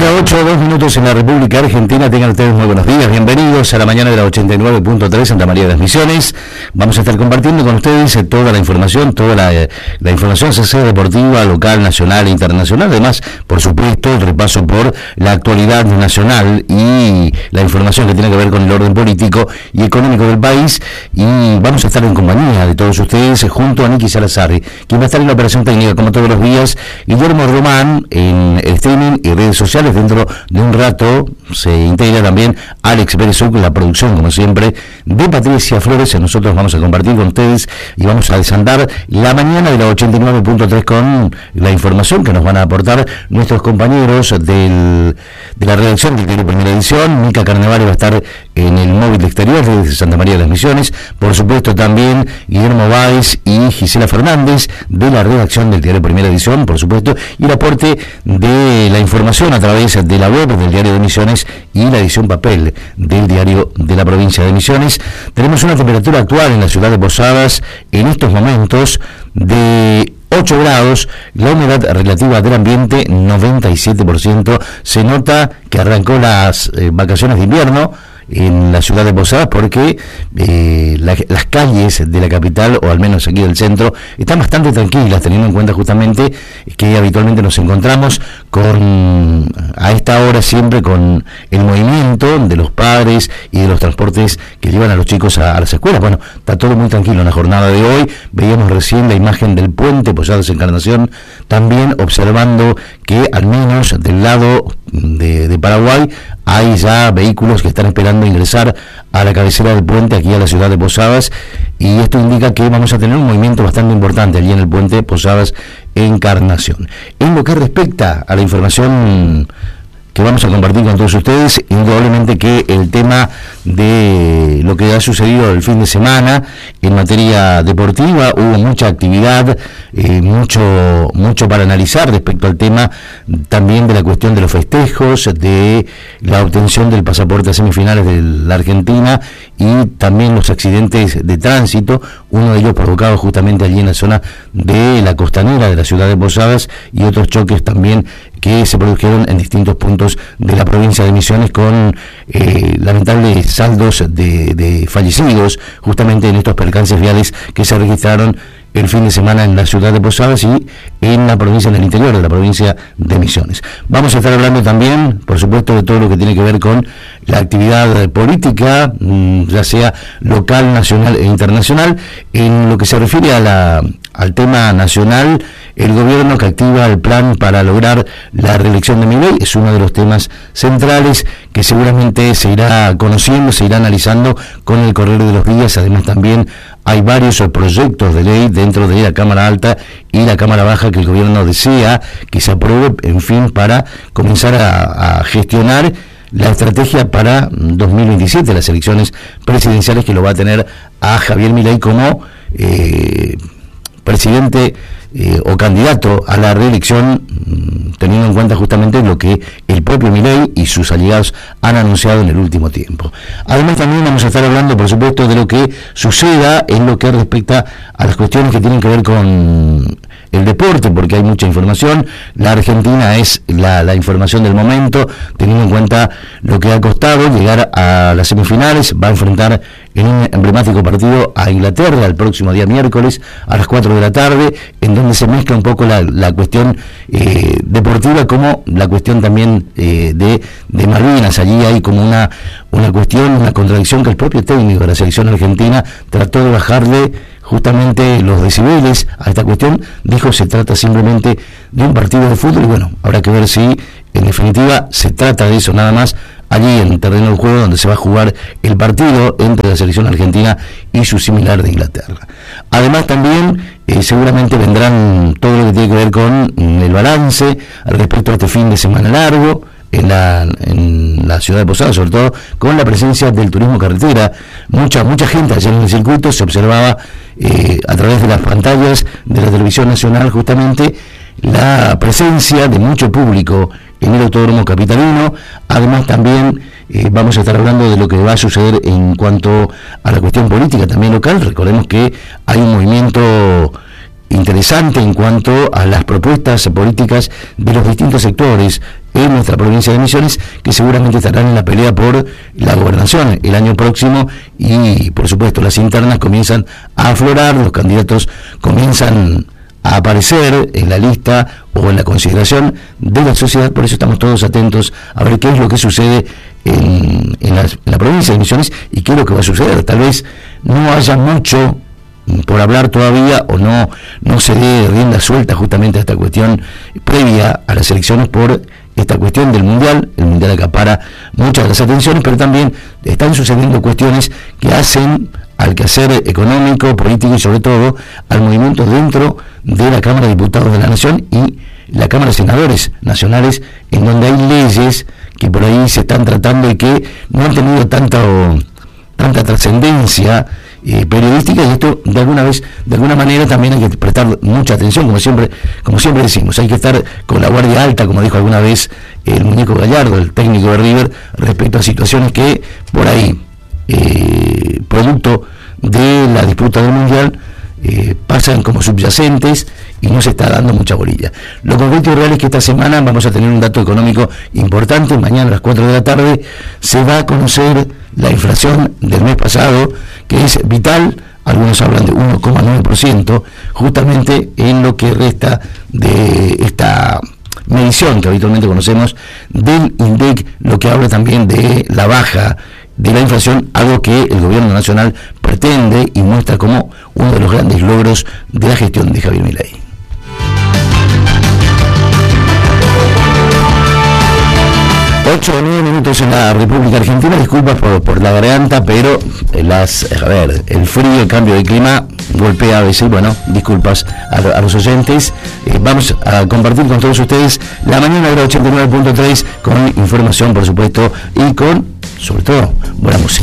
la 8, 2 minutos en la República Argentina. Tengan ustedes muy buenos días, bienvenidos a la mañana de la 89.3 Santa María de las Misiones. Vamos a estar compartiendo con ustedes toda la información, la información deportiva, local, nacional e internacional. Además, por supuesto, el repaso por la actualidad nacional y la información que tiene que ver con el orden político y económico del país. Y vamos a estar en compañía de todos ustedes junto a Nicky Salazar, quien va a estar en la operación técnica como todos los días, Guillermo Román en el streaming y redes sociales. Dentro de un rato se integra también Alex Berezuc, la producción, como siempre, de Patricia Flores. Nosotros vamos a compartir con ustedes y vamos a desandar la mañana de la 89.3 con la información que nos van a aportar nuestros compañeros de la redacción del diario Primera Edición. Mica Carnevale va a estar en el móvil exterior de Santa María de las Misiones. Por supuesto también Guillermo Báez y Gisela Fernández de la redacción del diario Primera Edición, por supuesto, y el aporte de la información a través de la web del diario de Misiones y la edición papel del diario de la provincia de Misiones. Tenemos una temperatura actual en la ciudad de Posadas en estos momentos de 8 grados, la humedad relativa del ambiente 97%. Se nota que arrancó las vacaciones de invierno en la ciudad de Posadas porque las calles de la capital, o al menos aquí del centro, están bastante tranquilas, teniendo en cuenta justamente que habitualmente nos encontramos a esta hora siempre con el movimiento de los padres y de los transportes que llevan a los chicos a las escuelas. Bueno, está todo muy tranquilo en la jornada de hoy. Veíamos recién la imagen del puente Posadas Encarnación, también observando que al menos del lado de Paraguay hay ya vehículos que están esperando ingresar a la cabecera del puente aquí a la ciudad de Posadas, y esto indica que vamos a tener un movimiento bastante importante allí en el puente Posadas Encarnación. En lo que respecta a la información que vamos a compartir con todos ustedes, indudablemente que el tema de lo que ha sucedido el fin de semana en materia deportiva, hubo mucha actividad, mucho para analizar respecto al tema también de la cuestión de los festejos, de la obtención del pasaporte a semifinales de la Argentina y también los accidentes de tránsito, uno de ellos provocado justamente allí en la zona de la costanera de la ciudad de Posadas, y otros choques también que se produjeron en distintos puntos de la provincia de Misiones con lamentables saldos de fallecidos justamente en estos percances viales que se registraron el fin de semana en la ciudad de Posadas y en la provincia del interior de la provincia de Misiones. Vamos a estar hablando también, por supuesto, de todo lo que tiene que ver con la actividad política, ya sea local, nacional e internacional. En lo que se refiere al tema nacional, el gobierno que activa el plan para lograr la reelección de Milei es uno de los temas centrales que seguramente se irá conociendo, se irá analizando con el correr de los días. Además, también hay varios proyectos de ley dentro de la Cámara Alta y la Cámara Baja que el gobierno desea que se apruebe, en fin, para comenzar a gestionar la estrategia para 2027, las elecciones presidenciales, que lo va a tener a Javier Milei como presidente o candidato a la reelección, teniendo en cuenta justamente lo que el propio Milei y sus aliados han anunciado en el último tiempo. Además, también vamos a estar hablando, por supuesto, de lo que suceda en lo que respecta a las cuestiones que tienen que ver con el deporte, porque hay mucha información. La Argentina es la información del momento, teniendo en cuenta lo que ha costado llegar a las semifinales. Va a enfrentar en un emblemático partido a Inglaterra el próximo día miércoles a las 4 de la tarde, en donde se mezcla un poco la cuestión deportiva como la cuestión también de Malvinas. Allí hay como una cuestión, una contradicción, que el propio técnico de la selección argentina trató de bajarle justamente los decibeles a esta cuestión. Dijo: se trata simplemente de un partido de fútbol, y bueno, habrá que ver si en definitiva se trata de eso nada más allí en el terreno del juego donde se va a jugar el partido entre la selección argentina y su similar de Inglaterra. Además, también seguramente vendrán todo lo que tiene que ver con el balance respecto a este fin de semana largo en la ciudad de Posadas, sobre todo con la presencia del turismo carretera. Mucha gente allá en el circuito. Se observaba a través de las pantallas de la televisión nacional justamente la presencia de mucho público en el Autódromo Capitalino. Además, también vamos a estar hablando de lo que va a suceder en cuanto a la cuestión política también local. Recordemos que hay un movimiento interesante en cuanto a las propuestas políticas de los distintos sectores en nuestra provincia de Misiones, que seguramente estarán en la pelea por la gobernación el año próximo, y por supuesto las internas comienzan a aflorar, los candidatos comienzan a aparecer en la lista o en la consideración de la sociedad. Por eso estamos todos atentos a ver qué es lo que sucede en la provincia de Misiones y qué es lo que va a suceder. Tal vez no haya mucho por hablar todavía, o no se dé rienda suelta justamente a esta cuestión previa a las elecciones por esta cuestión del Mundial. El Mundial acapara muchas de las atenciones, pero también están sucediendo cuestiones que hacen al quehacer económico, político y sobre todo al movimiento dentro de la Cámara de Diputados de la Nación y la Cámara de Senadores Nacionales, en donde hay leyes que por ahí se están tratando y que no han tenido tanta trascendencia periodística, y esto de alguna manera también hay que prestar mucha atención, como siempre decimos, hay que estar con la guardia alta, como dijo alguna vez el muñeco Gallardo, el técnico de River, respecto a situaciones que por ahí, producto de la disputa del Mundial, pasan como subyacentes y no se está dando mucha bolilla. Lo concreto y real es que esta semana vamos a tener un dato económico importante. Mañana a las 4 de la tarde se va a conocer la inflación del mes pasado, que es vital. Algunos hablan de 1,9%, justamente en lo que resta de esta medición que habitualmente conocemos del INDEC, lo que habla también de la baja de la inflación, algo que el gobierno nacional pretende y muestra como uno de los grandes logros de la gestión de Javier Milei. 8 o 9 minutos en la República Argentina. Disculpas por la garganta, pero el frío, el cambio de clima golpea a veces. Bueno, disculpas a los oyentes. Vamos a compartir con todos ustedes la mañana de la 89.3 con información, por supuesto, y con, sobre todo, buena música.